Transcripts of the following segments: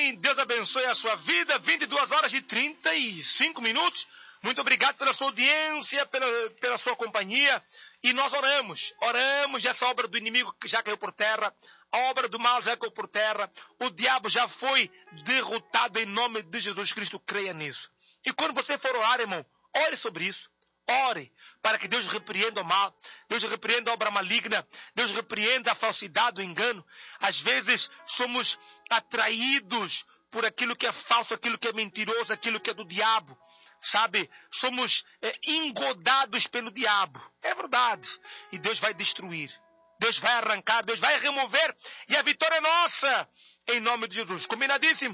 Amém. Deus abençoe a sua vida. 22 horas e 35 minutos. Muito obrigado pela sua audiência, pela sua companhia. E nós oramos essa obra do inimigo que já caiu por terra. A obra do mal já caiu por terra. O diabo já foi derrotado em nome de Jesus Cristo. Creia nisso. E quando você for orar, irmão, ore sobre isso. Ore para que Deus repreenda o mal, Deus repreenda a obra maligna, Deus repreenda a falsidade, o engano. Às vezes somos atraídos por aquilo que é falso, aquilo que é mentiroso, aquilo que é do diabo. Sabe? Somos engodados pelo diabo. É verdade. E Deus vai destruir. Deus vai arrancar, Deus vai remover. E a vitória é nossa. Em nome de Jesus. Combinadíssimo?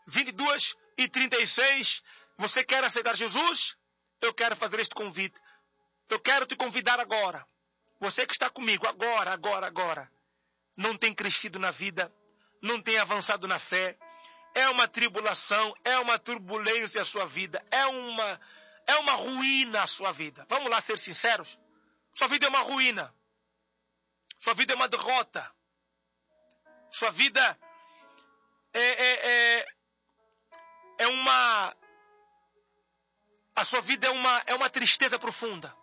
22h36. Você quer aceitar Jesus? Eu quero fazer este convite. Eu quero te convidar agora. Você que está comigo, agora. Não tem crescido na vida. Não tem avançado na fé. É uma tribulação, é uma turbulência a sua vida. É uma ruína a sua vida. Vamos lá ser sinceros. Sua vida é uma ruína. Sua vida é uma derrota. Sua vida a sua vida é uma tristeza profunda.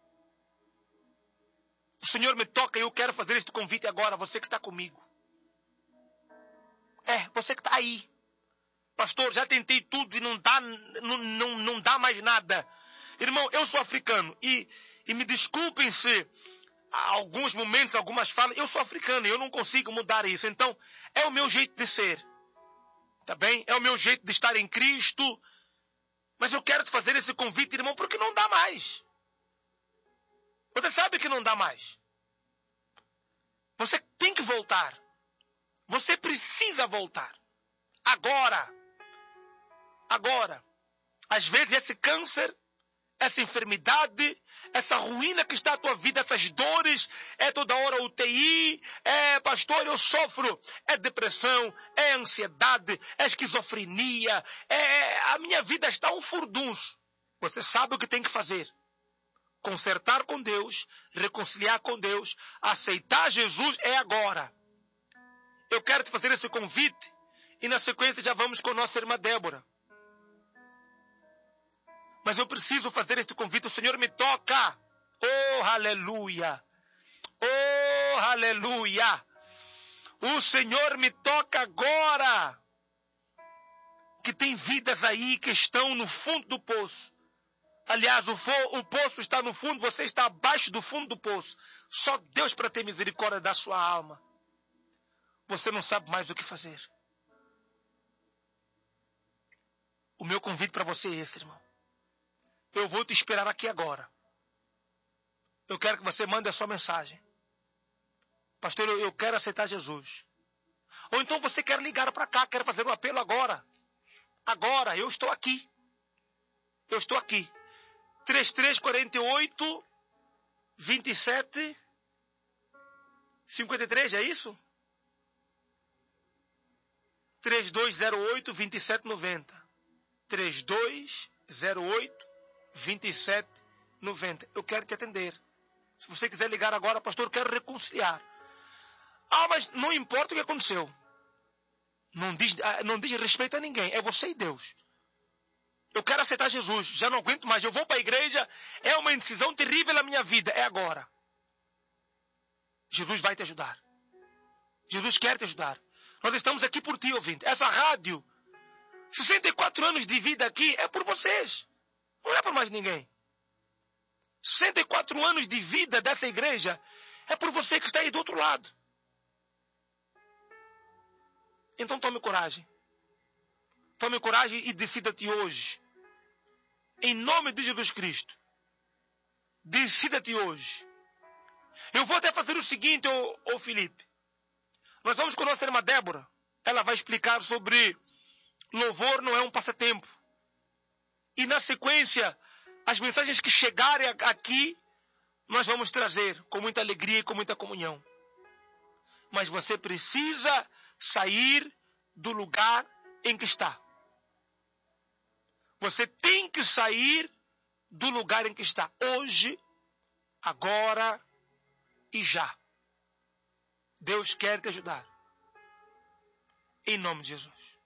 O Senhor me toca e eu quero fazer este convite agora. Você que está comigo. Você que está aí. Pastor, já tentei tudo e não dá mais nada. Irmão, eu sou africano. E me desculpem se há alguns momentos, algumas falas. Eu sou africano e eu não consigo mudar isso. Então, é o meu jeito de ser. Tá bem? É o meu jeito de estar em Cristo. Mas eu quero te fazer esse convite, irmão, porque não dá mais. Você sabe que não dá mais. Você tem que voltar. Você precisa voltar. Agora. Às vezes esse câncer, essa enfermidade, essa ruína que está na tua vida, essas dores, é toda hora UTI, pastor, eu sofro, é depressão, é ansiedade, é esquizofrenia, a minha vida está um furdunço. Você sabe o que tem que fazer. Consertar com Deus, reconciliar com Deus, aceitar Jesus é agora. Eu quero te fazer esse convite e na sequência já vamos com nossa irmã Débora. Mas eu preciso fazer este convite. O Senhor me toca. Oh, aleluia. Oh, aleluia. O Senhor me toca agora. Que tem vidas aí que estão no fundo do poço. Aliás, o poço está no fundo, você está abaixo do fundo do poço. Só Deus para ter misericórdia da sua alma. Você não sabe mais o que fazer. O meu convite para você é esse, irmão. Eu vou te esperar aqui agora. Eu quero que você mande a sua mensagem. Pastor, eu quero aceitar Jesus. Ou então você quer ligar para cá, quer fazer um apelo agora. Agora, eu estou aqui. 3348 27 53, é isso? 3208 2790. 3208 2790. Eu quero te atender. Se você quiser ligar agora, pastor, eu quero reconciliar. Mas não importa o que aconteceu. Não diz respeito a ninguém. É você e Deus. Eu quero aceitar Jesus. Já não aguento mais. Eu vou para a igreja. É uma indecisão terrível na minha vida. É agora. Jesus vai te ajudar. Jesus quer te ajudar. Nós estamos aqui por ti, ouvinte. Essa rádio, 64 anos de vida aqui, é por vocês. Não é por mais ninguém. 64 anos de vida dessa igreja é por você que está aí do outro lado. Então tome coragem. Tome coragem e decida-te hoje. Em nome de Jesus Cristo. Decida-te hoje. Eu vou até fazer o seguinte, ô Felipe. Nós vamos com a nossa irmã Débora. Ela vai explicar sobre louvor não é um passatempo. E na sequência, as mensagens que chegarem aqui, nós vamos trazer com muita alegria e com muita comunhão. Mas você precisa sair do lugar em que está. Você tem que sair do lugar em que está. Hoje, agora e já. Deus quer te ajudar. Em nome de Jesus.